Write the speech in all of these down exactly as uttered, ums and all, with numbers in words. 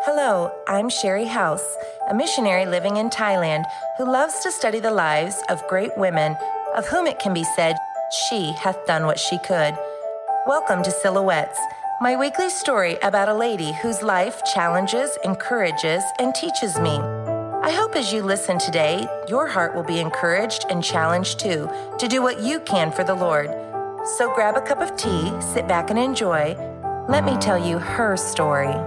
Hello, I'm Sherry House, a missionary living in Thailand who loves to study the lives of great women, of whom it can be said, she hath done what she could. Welcome to Silhouettes, my weekly story about a lady whose life challenges, encourages, and teaches me. I hope as you listen today, your heart will be encouraged and challenged too to do what you can for the Lord. So grab a cup of tea, sit back and enjoy. Let me tell you her story.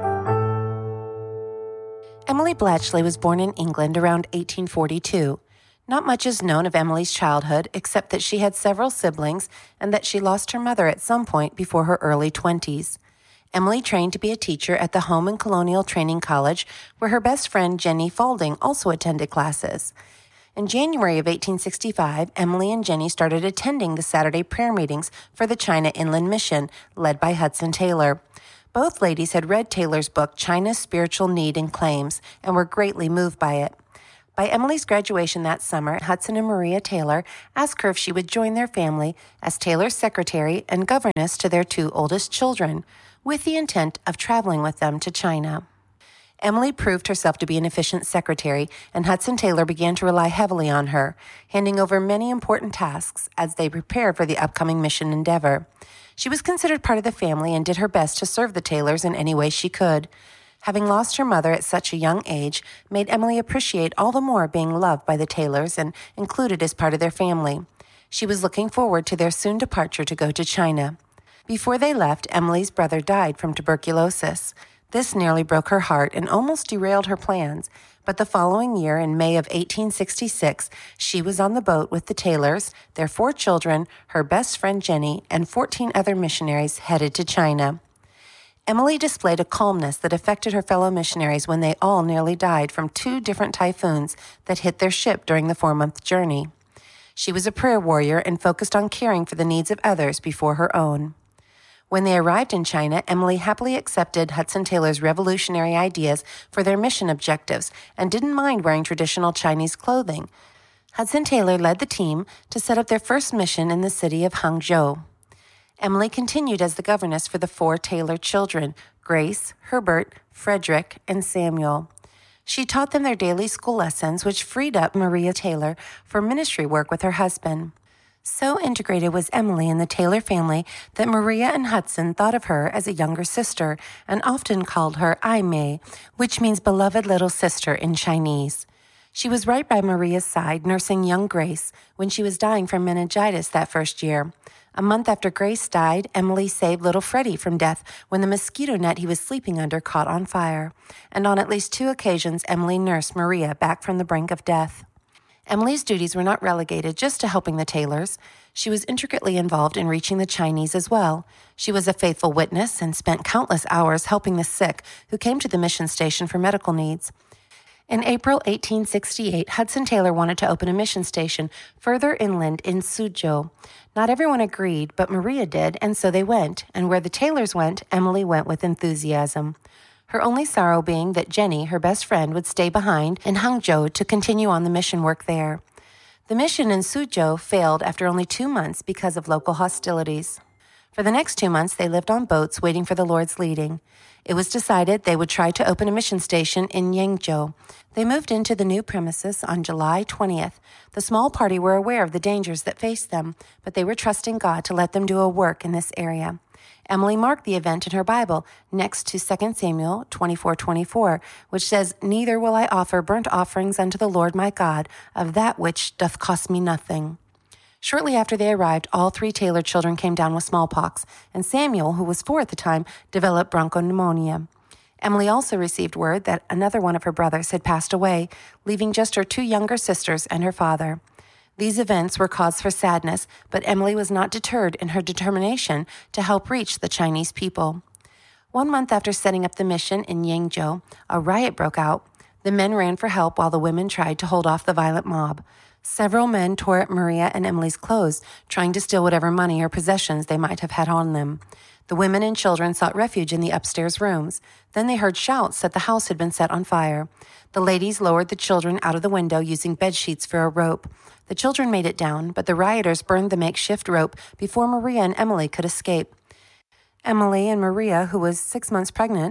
Emily Blatchley was born in England around eighteen forty-two. Not much is known of Emily's childhood except that she had several siblings and that she lost her mother at some point before her early twenties. Emily trained to be a teacher at the Home and Colonial Training College, where her best friend Jenny Faulding also attended classes. In January of eighteen sixty-five, Emily and Jenny started attending the Saturday prayer meetings for the China Inland Mission, led by Hudson Taylor. Both ladies had read Taylor's book, China's Spiritual Need and Claims, and were greatly moved by it. By Emily's graduation that summer, Hudson and Maria Taylor asked her if she would join their family as Taylor's secretary and governess to their two oldest children, with the intent of traveling with them to China. Emily proved herself to be an efficient secretary, and Hudson Taylor began to rely heavily on her, handing over many important tasks as they prepared for the upcoming mission endeavor. She was considered part of the family and did her best to serve the Taylors in any way she could. Having lost her mother at such a young age made Emily appreciate all the more being loved by the Taylors and included as part of their family. She was looking forward to their soon departure to go to China. Before they left, Emily's brother died from tuberculosis. This nearly broke her heart and almost derailed her plans, but the following year, in May of eighteen sixty-six, she was on the boat with the Taylors, their four children, her best friend Jenny, and fourteen other missionaries headed to China. Emily displayed a calmness that affected her fellow missionaries when they all nearly died from two different typhoons that hit their ship during the four-month journey. She was a prayer warrior and focused on caring for the needs of others before her own. When they arrived in China, Emily happily accepted Hudson Taylor's revolutionary ideas for their mission objectives and didn't mind wearing traditional Chinese clothing. Hudson Taylor led the team to set up their first mission in the city of Hangzhou. Emily continued as the governess for the four Taylor children, Grace, Herbert, Frederick, and Samuel. She taught them their daily school lessons, which freed up Maria Taylor for ministry work with her husband. So integrated was Emily in the Taylor family that Maria and Hudson thought of her as a younger sister and often called her Ai Mei, which means beloved little sister in Chinese. She was right by Maria's side, nursing young Grace when she was dying from meningitis that first year. A month after Grace died, Emily saved little Freddie from death when the mosquito net he was sleeping under caught on fire. And on at least two occasions, Emily nursed Maria back from the brink of death. Emily's duties were not relegated just to helping the Taylors. She was intricately involved in reaching the Chinese as well. She was a faithful witness and spent countless hours helping the sick who came to the mission station for medical needs. In April eighteen sixty-eight, Hudson Taylor wanted to open a mission station further inland in Suzhou. Not everyone agreed, but Maria did, and so they went. And where the Taylors went, Emily went with enthusiasm. Her only sorrow being that Jenny, her best friend, would stay behind in Hangzhou to continue on the mission work there. The mission in Suzhou failed after only two months because of local hostilities. For the next two months, they lived on boats waiting for the Lord's leading. It was decided they would try to open a mission station in Yangzhou. They moved into the new premises on July twentieth. The small party were aware of the dangers that faced them, but they were trusting God to let them do a work in this area. Emily marked the event in her Bible next to Second Samuel twenty-four twenty-four, which says, "Neither will I offer burnt offerings unto the Lord my God of that which doth cost me nothing." Shortly after they arrived, all three Taylor children came down with smallpox, and Samuel, who was four at the time, developed bronchopneumonia. Emily also received word that another one of her brothers had passed away, leaving just her two younger sisters and her father. These events were cause for sadness, but Emily was not deterred in her determination to help reach the Chinese people. One month after setting up the mission in Yangzhou, a riot broke out. The men ran for help while the women tried to hold off the violent mob. Several men tore at Maria and Emily's clothes, trying to steal whatever money or possessions they might have had on them. The women and children sought refuge in the upstairs rooms. Then they heard shouts that the house had been set on fire. The ladies lowered the children out of the window using bed sheets for a rope. The children made it down, but the rioters burned the makeshift rope before Maria and Emily could escape. Emily and Maria, who was six months pregnant,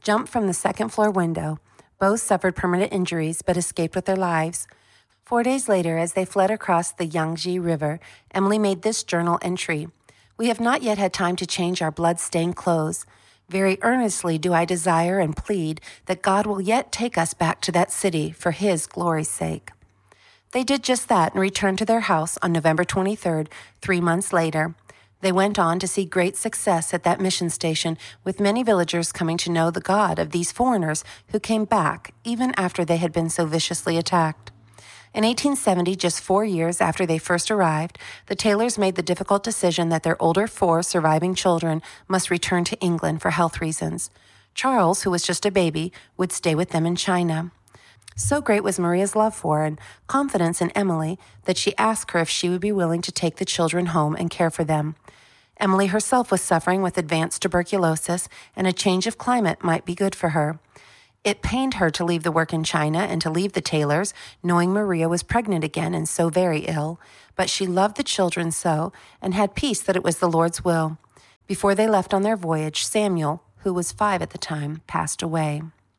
jumped from the second floor window. Both suffered permanent injuries but escaped with their lives. Four days later, as they fled across the Yangtze River, Emily made this journal entry. "We have not yet had time to change our blood-stained clothes. Very earnestly do I desire and plead that God will yet take us back to that city for His glory's sake." They did just that and returned to their house on November twenty-third, three months later. They went on to see great success at that mission station, with many villagers coming to know the God of these foreigners who came back even after they had been so viciously attacked. In eighteen seventy, just four years after they first arrived, the Taylors made the difficult decision that their older four surviving children must return to England for health reasons. Charles, who was just a baby, would stay with them in China. So great was Maria's love for and confidence in Emily that she asked her if she would be willing to take the children home and care for them. Emily herself was suffering with advanced tuberculosis, and a change of climate might be good for her. It pained her to leave the work in China and to leave the Taylors, knowing Maria was pregnant again and so very ill, but she loved the children so and had peace that it was the Lord's will. Before they left on their voyage, Samuel, who was five at the time, passed away.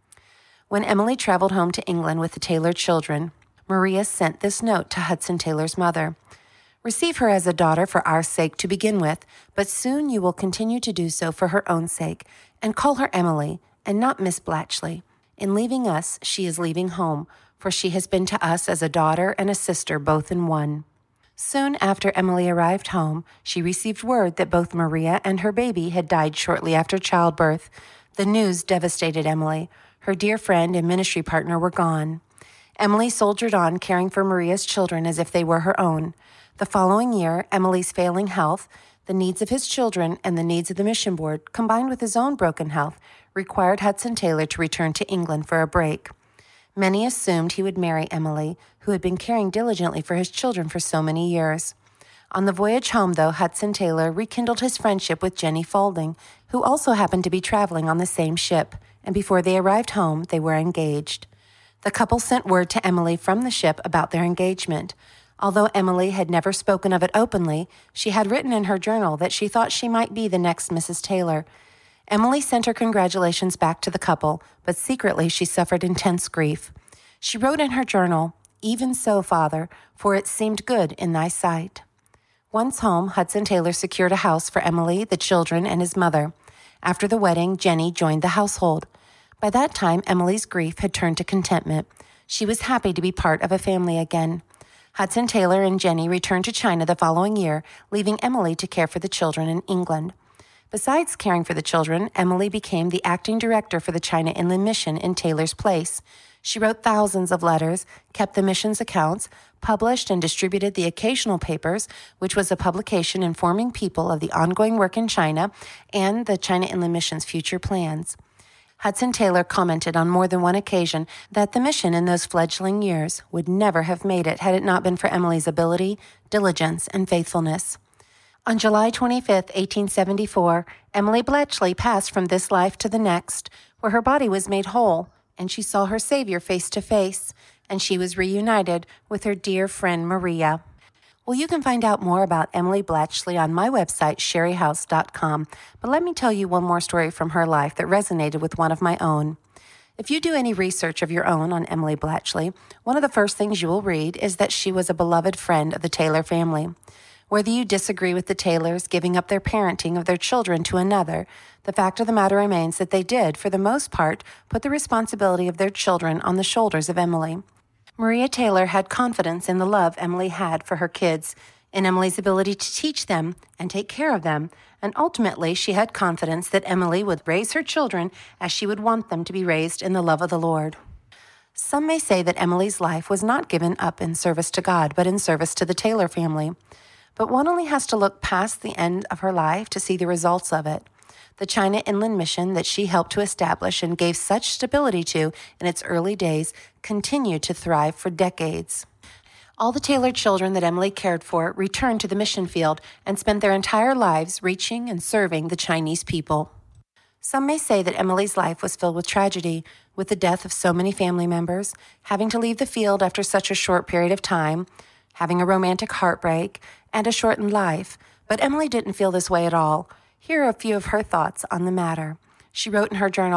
When Emily traveled home to England with the Taylor children, Maria sent this note to Hudson Taylor's mother. "Receive her as a daughter for our sake to begin with, but soon you will continue to do so for her own sake, and call her Emily, and not Miss Blatchley. In leaving us, she is leaving home, for she has been to us as a daughter and a sister both in one." Soon after Emily arrived home, she received word that both Maria and her baby had died shortly after childbirth. The news devastated Emily. Her dear friend and ministry partner were gone. Emily soldiered on, caring for Maria's children as if they were her own. The following year, Emily's failing health, the needs of his children, and the needs of the mission board, combined with his own broken health, required Hudson Taylor to return to England for a break. Many assumed he would marry Emily, who had been caring diligently for his children for so many years. On the voyage home, though, Hudson Taylor rekindled his friendship with Jenny Faulding, who also happened to be traveling on the same ship, and before they arrived home, they were engaged. The couple sent word to Emily from the ship about their engagement. Although Emily had never spoken of it openly, she had written in her journal that she thought she might be the next Missus Taylor. Emily sent her congratulations back to the couple, but secretly she suffered intense grief. She wrote in her journal, "Even so, Father, for it seemed good in thy sight." Once home, Hudson Taylor secured a house for Emily, the children, and his mother. After the wedding, Jenny joined the household. By that time, Emily's grief had turned to contentment. She was happy to be part of a family again. Hudson Taylor and Jenny returned to China the following year, leaving Emily to care for the children in England. Besides caring for the children, Emily became the acting director for the China Inland Mission in Taylor's place. She wrote thousands of letters, kept the mission's accounts, published and distributed the occasional papers, which was a publication informing people of the ongoing work in China and the China Inland Mission's future plans. Hudson Taylor commented on more than one occasion that the mission in those fledgling years would never have made it had it not been for Emily's ability, diligence, and faithfulness. On July twenty-fifth, eighteen seventy-four, Emily Blatchley passed from this life to the next, where her body was made whole, and she saw her Savior face to face, and she was reunited with her dear friend Maria. Well, you can find out more about Emily Blatchley on my website, sherry house dot com, but let me tell you one more story from her life that resonated with one of my own. If you do any research of your own on Emily Blatchley, one of the first things you will read is that she was a beloved friend of the Taylor family. Whether you disagree with the Taylors giving up their parenting of their children to another, the fact of the matter remains that they did, for the most part, put the responsibility of their children on the shoulders of Emily. Maria Taylor had confidence in the love Emily had for her kids, in Emily's ability to teach them and take care of them, and ultimately she had confidence that Emily would raise her children as she would want them to be raised in the love of the Lord. Some may say that Emily's life was not given up in service to God, but in service to the Taylor family. But one only has to look past the end of her life to see the results of it. The China Inland Mission that she helped to establish and gave such stability to in its early days continued to thrive for decades. All the Taylor children that Emily cared for returned to the mission field and spent their entire lives reaching and serving the Chinese people. Some may say that Emily's life was filled with tragedy, with the death of so many family members, having to leave the field after such a short period of time, having a romantic heartbreak, and a shortened life. But Emily didn't feel this way at all. Here are a few of her thoughts on the matter. She wrote in her journal,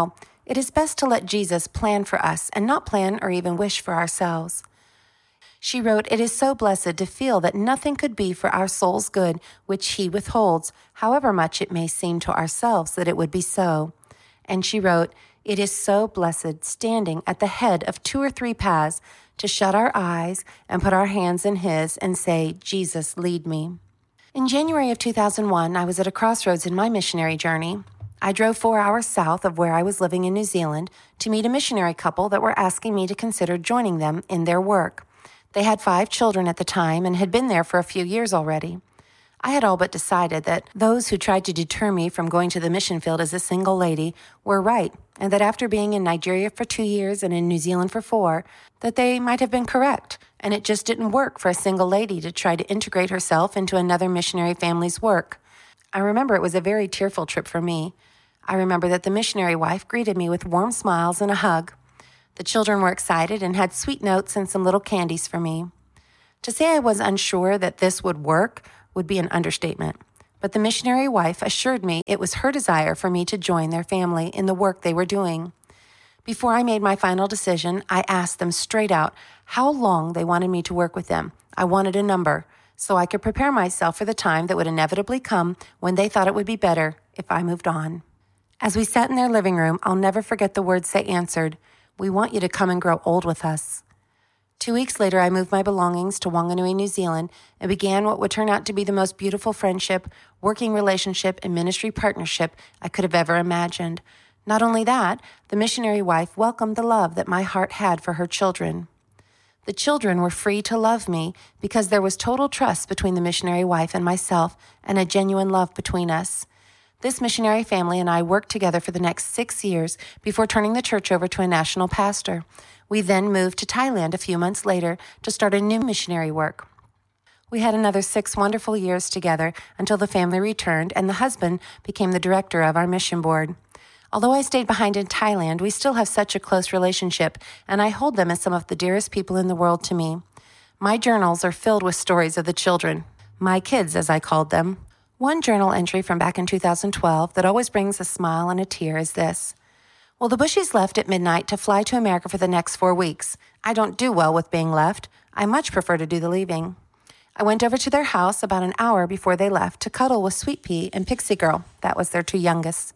It is best to let Jesus plan for us and not plan or even wish for ourselves. She wrote, "It is so blessed to feel that nothing could be for our soul's good which he withholds, however much it may seem to ourselves that it would be so." And she wrote, "It is so blessed standing at the head of two or three paths to shut our eyes and put our hands in his and say, 'Jesus, lead me.'" In January of two thousand one, I was at a crossroads in my missionary journey. I drove four hours south of where I was living in New Zealand to meet a missionary couple that were asking me to consider joining them in their work. They had five children at the time and had been there for a few years already. I had all but decided that those who tried to deter me from going to the mission field as a single lady were right, and that after being in Nigeria for two years and in New Zealand for four, that they might have been correct, and it just didn't work for a single lady to try to integrate herself into another missionary family's work. I remember it was a very tearful trip for me. I remember that the missionary wife greeted me with warm smiles and a hug. The children were excited and had sweet notes and some little candies for me. To say I was unsure that this would work would be an understatement, but the missionary wife assured me it was her desire for me to join their family in the work they were doing. Before I made my final decision, I asked them straight out how long they wanted me to work with them. I wanted a number, so I could prepare myself for the time that would inevitably come when they thought it would be better if I moved on. As we sat in their living room, I'll never forget the words they answered. "We want you to come and grow old with us." Two weeks later, I moved my belongings to Wanganui, New Zealand, and began what would turn out to be the most beautiful friendship, working relationship, and ministry partnership I could have ever imagined. Not only that, the missionary wife welcomed the love that my heart had for her children. The children were free to love me because there was total trust between the missionary wife and myself and a genuine love between us. This missionary family and I worked together for the next six years before turning the church over to a national pastor. We then moved to Thailand a few months later to start a new missionary work. We had another six wonderful years together until the family returned and the husband became the director of our mission board. Although I stayed behind in Thailand, we still have such a close relationship, and I hold them as some of the dearest people in the world to me. My journals are filled with stories of the children, my kids as I called them. One journal entry from back in two thousand twelve that always brings a smile and a tear is this. "Well, the Bushies left at midnight to fly to America for the next four weeks. I don't do well with being left. I much prefer to do the leaving. I went over to their house about an hour before they left to cuddle with Sweet Pea and Pixie Girl. That was their two youngest.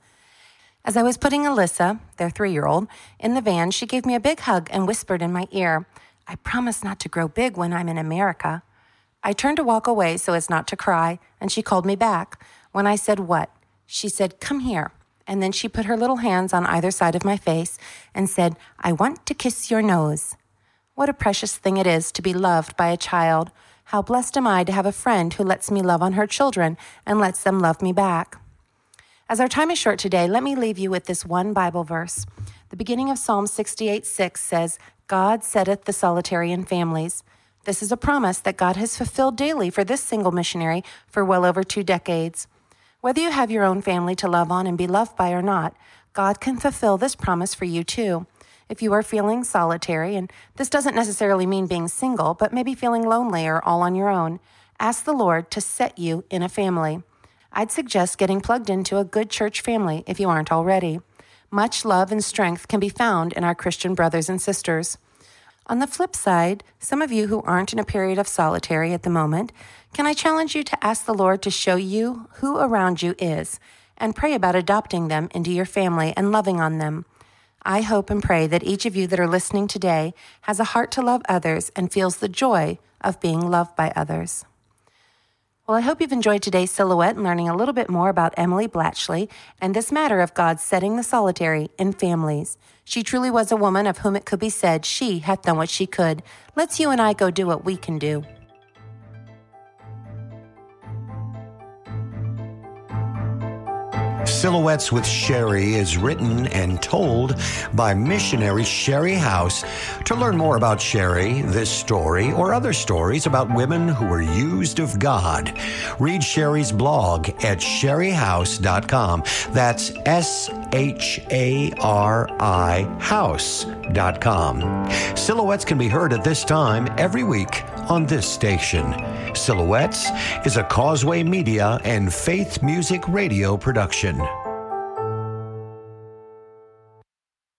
As I was putting Alyssa, their three-year-old, in the van, she gave me a big hug and whispered in my ear, 'I promise not to grow big when I'm in America.' I turned to walk away so as not to cry, and she called me back. When I said, 'What?' she said, 'Come here.' And then she put her little hands on either side of my face and said, 'I want to kiss your nose.' What a precious thing it is to be loved by a child. How blessed am I to have a friend who lets me love on her children and lets them love me back." As our time is short today, let me leave you with this one Bible verse. The beginning of Psalm sixty-eight six says, "God setteth the solitary in families." This is a promise that God has fulfilled daily for this single missionary for well over two decades. Whether you have your own family to love on and be loved by or not, God can fulfill this promise for you too. If you are feeling solitary, and this doesn't necessarily mean being single, but maybe feeling lonely or all on your own, ask the Lord to set you in a family. I'd suggest getting plugged into a good church family if you aren't already. Much love and strength can be found in our Christian brothers and sisters. On the flip side, some of you who aren't in a period of solitary at the moment, can I challenge you to ask the Lord to show you who around you is and pray about adopting them into your family and loving on them. I hope and pray that each of you that are listening today has a heart to love others and feels the joy of being loved by others. Well, I hope you've enjoyed today's Silhouette and learning a little bit more about Emily Blatchley and this matter of God setting the solitary in families. She truly was a woman of whom it could be said she hath done what she could. Let's you and I go do what we can do. Silhouettes with Sherry is written and told by missionary Sherry House. To learn more about Sherry, this story, or other stories about women who were used of God, read Sherry's blog at sherry house dot com. That's S H A R I house dot com. Silhouettes can be heard at this time every week on this station. Silhouettes is a Causeway Media and Faith Music Radio production.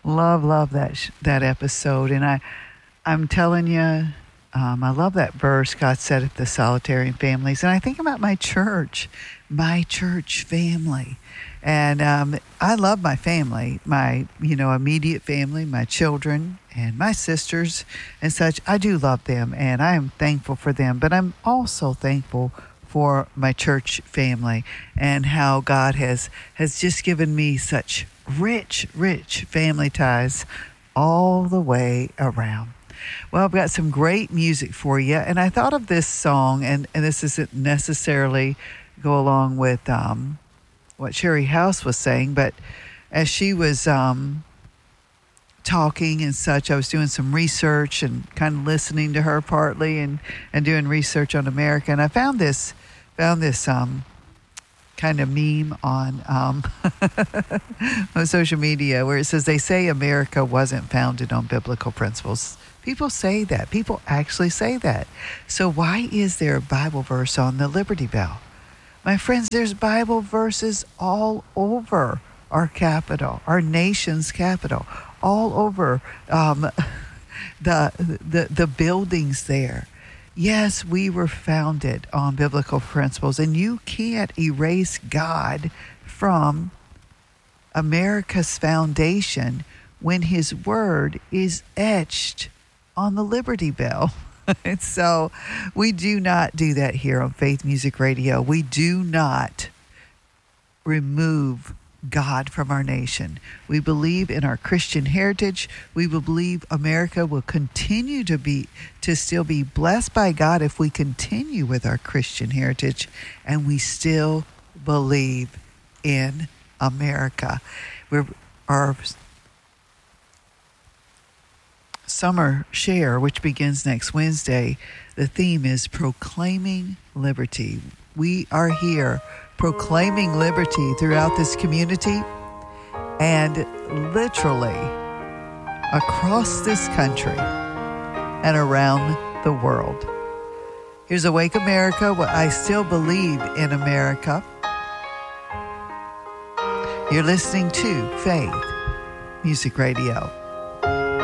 Love, love that sh- that episode. And I, I'm telling you, um, I love that verse God said at the Solitarian families. And I think about my church, my church family. And um, I love my family, my, you know, immediate family, my children and my sisters and such. I do love them and I am thankful for them. But I'm also thankful for my church family and how God has, has just given me such rich, rich family ties all the way around. Well, I've got some great music for you. And I thought of this song, and, and this isn't necessarily go along with um, what Sherry House was saying, but as she was um, talking and such, I was doing some research and kind of listening to her partly and, and doing research on America. And I found this found this um, kind of meme on, um, on social media where it says, they say America wasn't founded on biblical principles. People say that. People actually say that. So why is there a Bible verse on the Liberty Bell? My friends, there's Bible verses all over our capital, our nation's capital, all over um, the, the the buildings there. Yes, we were founded on biblical principles, and you can't erase God from America's foundation when his word is etched on the Liberty Bell. And so we do not do that here on Faith Music Radio. We do not remove God from our nation. We believe in our Christian heritage. We will believe America will continue to be to still be blessed by God if we continue with our Christian heritage, and we still believe in America. We're our summer share, which begins next Wednesday, the theme is proclaiming liberty. We are here proclaiming liberty throughout this community and literally across this country and around the world. Here's Awake America, what I still believe in America. You're listening to Faith Music Radio.